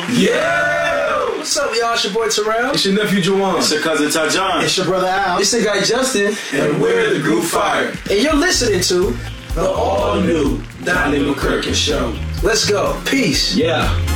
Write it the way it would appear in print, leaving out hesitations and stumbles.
Yeah! What's up, y'all? It's your boy Terrell. It's your nephew Juwan. It's your cousin Tajon. It's your brother Al. It's the guy Justin. And we're the Group Fire. And you're listening to The all-new Donnie McClurkin Show. Let's go. Peace. Yeah.